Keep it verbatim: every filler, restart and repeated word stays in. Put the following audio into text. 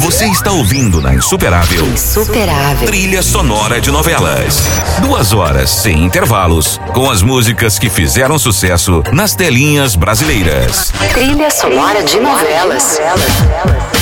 Você está ouvindo na Insuperável. Insuperável. Trilha sonora de novelas. Duas horas sem intervalos, com as músicas que fizeram sucesso nas telinhas brasileiras. Trilha sonora de novelas.